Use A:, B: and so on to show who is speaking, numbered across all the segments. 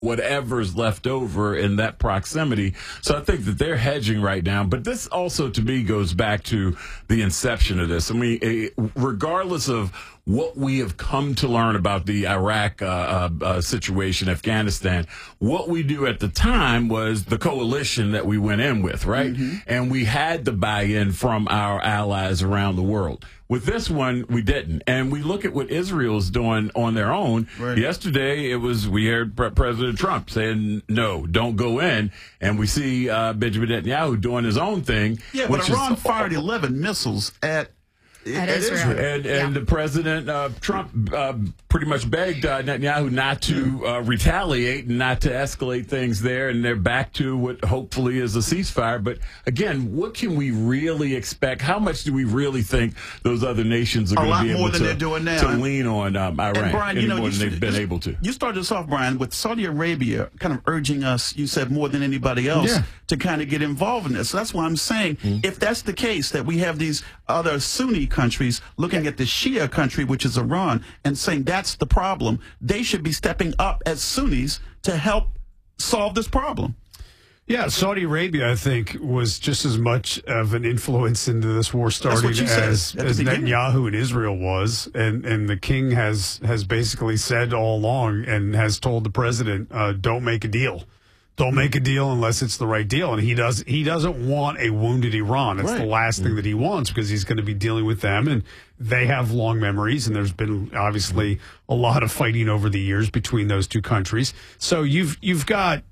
A: whatever's left over in that proximity. So I think that they're hedging right now. But this also, to me, goes back to the inception of this. I mean, regardless of what we have come to learn about the Iraq situation, Afghanistan, what we do at the time was the coalition that we went in with, right? Mm-hmm. And we had the buy-in from our allies around the world. With this one, we didn't. And we look at what Israel's doing on their own. Right. Yesterday, we heard President Trump saying, no, don't go in. And we see Benjamin Netanyahu doing his own thing.
B: Yeah, but Iran fired 11 missiles at Israel.
A: And the President Trump pretty much begged Netanyahu not to retaliate and not to escalate things there, and they're back to what hopefully is a ceasefire. But again, what can we really expect? How much do we really think those other nations are going to be able to lean on Iran? And Brian, more than they've been able to.
B: You started us off, Brian, with Saudi Arabia kind of urging us, you said more than anybody else, to kind of get involved in this. So that's why I'm saying, if that's the case, that we have these other Sunni countries looking at the Shia country, which is Iran, and saying that's the problem, they should be stepping up as Sunnis to help solve this problem.
C: Yeah, Saudi Arabia, I think, was just as much of an influence into this war starting as Netanyahu and Israel was. And the king has basically said all along and has told the president, don't make a deal. Don't make a deal unless it's the right deal. And he doesn't want a wounded Iran. It's the last thing that he wants, because he's going to be dealing with them, and they have long memories, and there's been obviously a lot of fighting over the years between those two countries. So you've got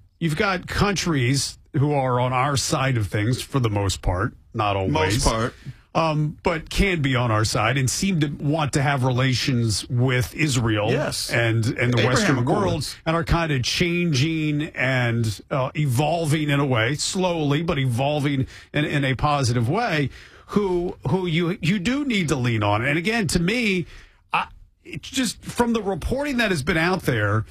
C: countries who are on our side of things for the most part, not always.
B: Most part.
C: But can be on our side and seem to want to have relations with Israel and the Western world, and are kind of changing and evolving in a way, slowly, but evolving in a positive way, who you do need to lean on. And again, to me, it's just from the reporting that has been out there,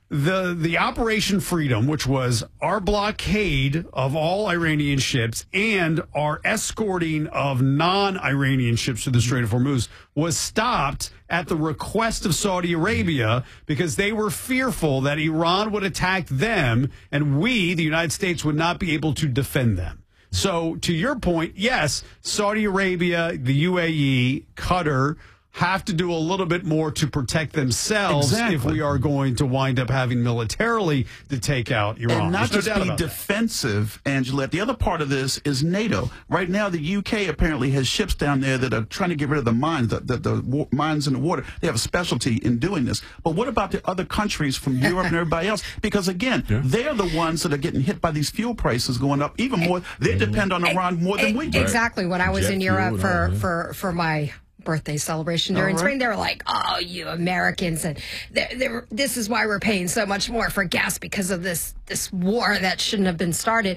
C: the Operation Freedom, which was our blockade of all Iranian ships and our escorting of non-Iranian ships through the Strait of Hormuz, was stopped at the request of Saudi Arabia because they were fearful that Iran would attack them and we, the United States, would not be able to defend them. So to your point, yes, Saudi Arabia, the UAE, Qatar have to do a little bit more to protect themselves if we are going to wind up having militarily to take out Iran.
B: And not just be defensive, Angela. The other part of this is NATO. Right now, the UK apparently has ships down there that are trying to get rid of the mines, the mines in the water. They have a specialty in doing this. But what about the other countries from Europe and everybody else? Because, again, they're the ones that are getting hit by these fuel prices going up even more. They depend on Iran more than we do.
D: Exactly. When I was in Europe for my birthday celebration during spring, they were like, oh, you Americans, and this is why we're paying so much more for gas because of this war that shouldn't have been started.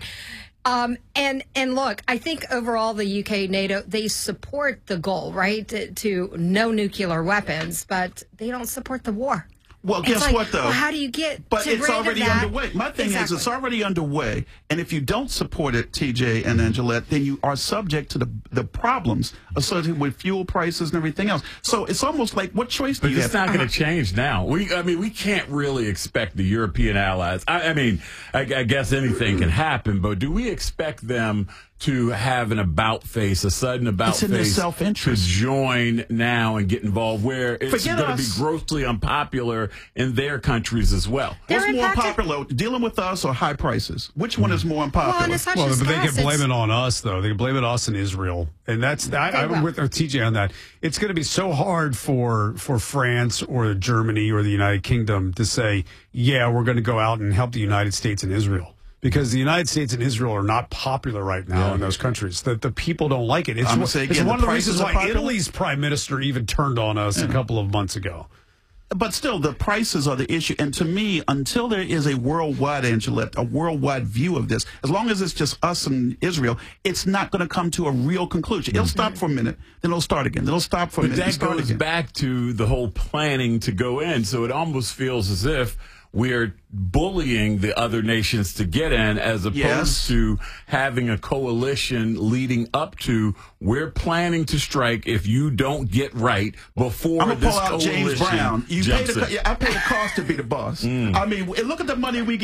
D: And look, I think overall the UK, NATO, they support the goal, right, to no nuclear weapons, but they don't support the war.
B: Well, guess what, though?
D: Well, how do you get
B: But it's already underway. My thing is, it's already underway. And if you don't support it, TJ and Angelette, then you are subject to the problems associated with fuel prices and everything else. So it's almost like, what choice do you have?
A: It's not going to change now. We can't really expect the European allies. I guess anything can happen, but do we expect them to have an about-face, a sudden about-face,
B: in their self-interest,
A: to join now and get involved, where it's going to be grossly unpopular in their countries as well?
B: What's more unpopular, dealing with us or high prices? Which one is more unpopular?
C: But they can blame it on us, though. They can blame it on us in Israel. And I'm with TJ on that. It's going to be so hard for France or Germany or the United Kingdom to say, yeah, we're going to go out and help the United States and Israel. Because the United States and Israel are not popular right now in those countries. The people don't like it. It's one of the reasons why Italy's prime minister even turned on us a couple of months ago.
B: But still, the prices are the issue. And to me, until there is a worldwide, Angelette, a worldwide view of this, as long as it's just us and Israel, it's not going to come to a real conclusion. It'll stop for a minute, then it'll start again. Then it'll stop for a minute.
A: But that goes back to the whole planning to go in. So it almost feels as if we're bullying the other nations to get in, as opposed to having a coalition leading up to, we're planning to strike if you don't get right before
B: I'm
A: this
B: pull out
A: coalition
B: James Brown.
A: jumps in.
B: I pay the cost to be the boss. I mean, look at the money we